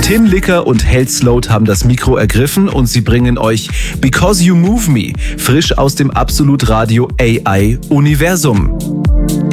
Tin Licker und Held Slowed haben das Mikro ergriffen und sie bringen euch Because You Move Me, frisch aus dem Absolut Radio AI Universum.